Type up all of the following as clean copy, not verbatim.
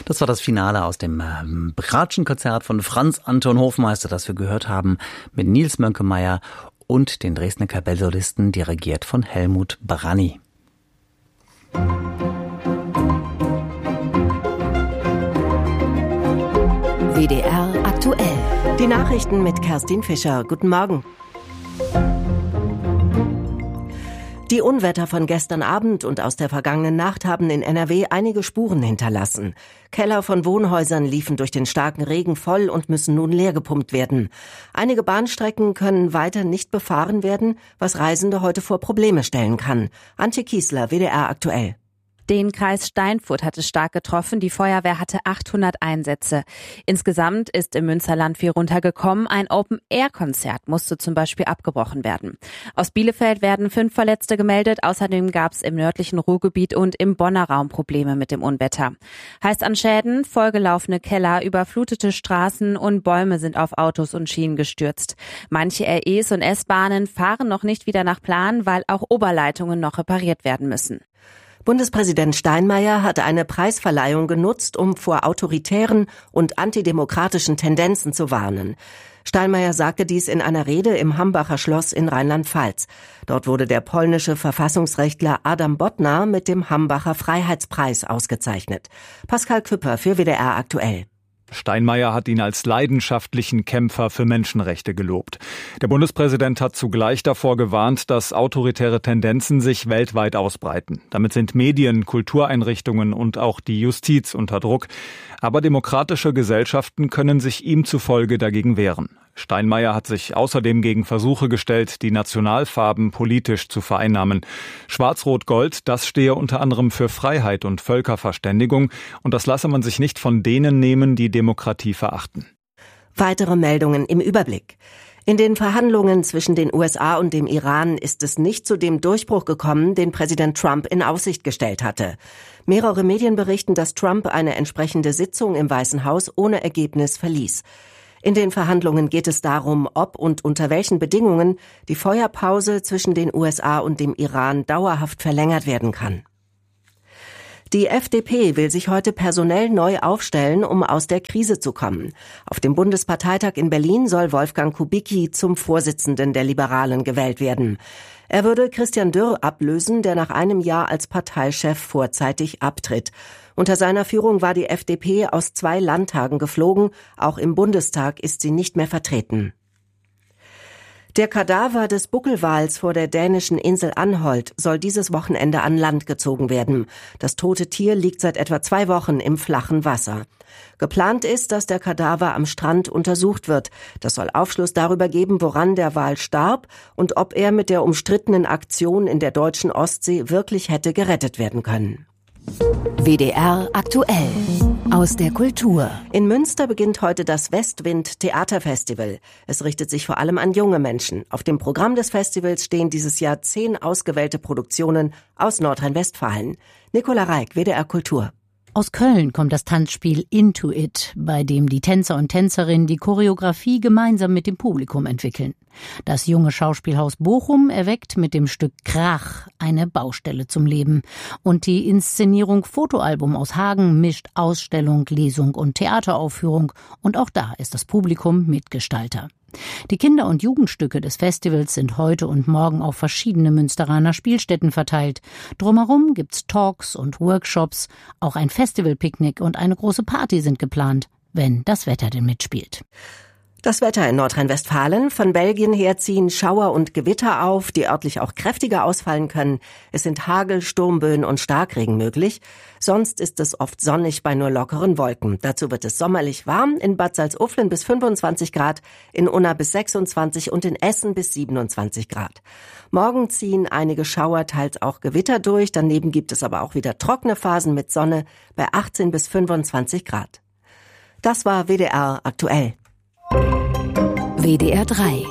Das war das Finale aus dem Bratschenkonzert von Franz Anton Hofmeister, das wir gehört haben, mit Nils Mönkemeyer und den Dresdner Kapellsolisten, dirigiert von Helmut Branny. WDR aktuell. Die Nachrichten mit Kerstin Fischer. Guten Morgen. Die Unwetter von gestern Abend und aus der vergangenen Nacht haben in NRW einige Spuren hinterlassen. Keller von Wohnhäusern liefen durch den starken Regen voll und müssen nun leer gepumpt werden. Einige Bahnstrecken können weiter nicht befahren werden, was Reisende heute vor Probleme stellen kann. Antje Kiesler, WDR aktuell. Den Kreis Steinfurt hat es stark getroffen. Die Feuerwehr hatte 800 Einsätze. Insgesamt ist im Münsterland viel runtergekommen. Ein Open-Air-Konzert musste zum Beispiel abgebrochen werden. Aus Bielefeld werden 5 Verletzte gemeldet. Außerdem gab es im nördlichen Ruhrgebiet und im Bonner Raum Probleme mit dem Unwetter. Heißt an Schäden: vollgelaufene Keller, überflutete Straßen und Bäume sind auf Autos und Schienen gestürzt. Manche REs und S-Bahnen fahren noch nicht wieder nach Plan, weil auch Oberleitungen noch repariert werden müssen. Bundespräsident Steinmeier hat eine Preisverleihung genutzt, um vor autoritären und antidemokratischen Tendenzen zu warnen. Steinmeier sagte dies in einer Rede im Hambacher Schloss in Rheinland-Pfalz. Dort wurde der polnische Verfassungsrechtler Adam Bodnar mit dem Hambacher Freiheitspreis ausgezeichnet. Pascal Küpper für WDR aktuell. Steinmeier hat ihn als leidenschaftlichen Kämpfer für Menschenrechte gelobt. Der Bundespräsident hat zugleich davor gewarnt, dass autoritäre Tendenzen sich weltweit ausbreiten. Damit sind Medien, Kultureinrichtungen und auch die Justiz unter Druck. Aber demokratische Gesellschaften können sich ihm zufolge dagegen wehren. Steinmeier hat sich außerdem gegen Versuche gestellt, die Nationalfarben politisch zu vereinnahmen. Schwarz-Rot-Gold, das stehe unter anderem für Freiheit und Völkerverständigung, und das lasse man sich nicht von denen nehmen, die Demokratie verachten. Weitere Meldungen im Überblick. In den Verhandlungen zwischen den USA und dem Iran ist es nicht zu dem Durchbruch gekommen, den Präsident Trump in Aussicht gestellt hatte. Mehrere Medien berichten, dass Trump eine entsprechende Sitzung im Weißen Haus ohne Ergebnis verließ. In den Verhandlungen geht es darum, ob und unter welchen Bedingungen die Feuerpause zwischen den USA und dem Iran dauerhaft verlängert werden kann. Die FDP will sich heute personell neu aufstellen, um aus der Krise zu kommen. Auf dem Bundesparteitag in Berlin soll Wolfgang Kubicki zum Vorsitzenden der Liberalen gewählt werden. Er würde Christian Dürr ablösen, der nach einem Jahr als Parteichef vorzeitig abtritt. Unter seiner Führung war die FDP aus 2 Landtagen geflogen. Auch im Bundestag ist sie nicht mehr vertreten. Der Kadaver des Buckelwals vor der dänischen Insel Anholt soll dieses Wochenende an Land gezogen werden. Das tote Tier liegt seit etwa 2 Wochen im flachen Wasser. Geplant ist, dass der Kadaver am Strand untersucht wird. Das soll Aufschluss darüber geben, woran der Wal starb und ob er mit der umstrittenen Aktion in der deutschen Ostsee wirklich hätte gerettet werden können. WDR aktuell. Aus der Kultur. In Münster beginnt heute das Westwind Theaterfestival. Es richtet sich vor allem an junge Menschen. Auf dem Programm des Festivals stehen dieses Jahr 10 ausgewählte Produktionen aus Nordrhein-Westfalen. Nicola Reik, WDR Kultur. Aus Köln kommt das Tanzspiel Into It, bei dem die Tänzer und Tänzerinnen die Choreografie gemeinsam mit dem Publikum entwickeln. Das junge Schauspielhaus Bochum erweckt mit dem Stück Krach eine Baustelle zum Leben. Und die Inszenierung Fotoalbum aus Hagen mischt Ausstellung, Lesung und Theateraufführung. Und auch da ist das Publikum Mitgestalter. Die Kinder- und Jugendstücke des Festivals sind heute und morgen auf verschiedene Münsteraner Spielstätten verteilt. Drumherum gibt's Talks und Workshops. Auch ein Festivalpicknick und eine große Party sind geplant, wenn das Wetter denn mitspielt. Das Wetter in Nordrhein-Westfalen. Von Belgien her ziehen Schauer und Gewitter auf, die örtlich auch kräftiger ausfallen können. Es sind Hagel, Sturmböen und Starkregen möglich. Sonst ist es oft sonnig bei nur lockeren Wolken. Dazu wird es sommerlich warm, in Bad Salzuflen bis 25 Grad, in Unna bis 26 und in Essen bis 27 Grad. Morgen ziehen einige Schauer, teils auch Gewitter durch. Daneben gibt es aber auch wieder trockene Phasen mit Sonne bei 18 bis 25 Grad. Das war WDR aktuell. WDR 3.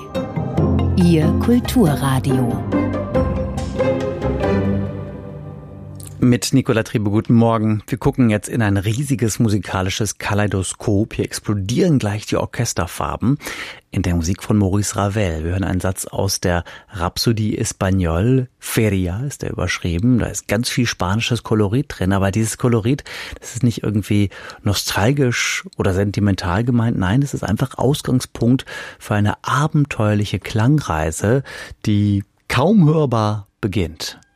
Ihr Kulturradio. Mit Nicola Triebe, guten Morgen. Wir gucken jetzt in ein riesiges musikalisches Kaleidoskop. Hier explodieren gleich die Orchesterfarben in der Musik von Maurice Ravel. Wir hören einen Satz aus der Rhapsodie Espagnole. Feria ist der überschrieben. Da ist ganz viel spanisches Kolorit drin. Aber dieses Kolorit, das ist nicht irgendwie nostalgisch oder sentimental gemeint. Nein, es ist einfach Ausgangspunkt für eine abenteuerliche Klangreise, die kaum hörbar beginnt.